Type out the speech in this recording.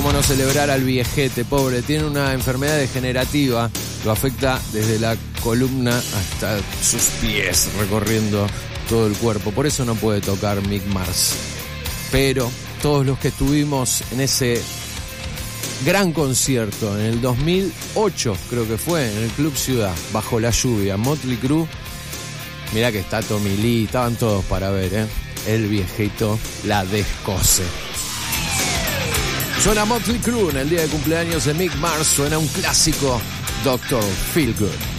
cómo no celebrar al viejete, pobre. Tiene una enfermedad degenerativa, lo afecta desde la columna hasta sus pies, recorriendo todo el cuerpo. Por eso no puede tocar Mick Mars. Pero todos los que estuvimos en ese gran concierto en el 2008, creo que fue, en el Club Ciudad, bajo la lluvia, Motley Crue, mirá que está Tommy Lee, estaban todos para ver, el viejito la descose. Suena Motley Crue en el día de cumpleaños de Mick Mars, suena un clásico, Dr. Feelgood.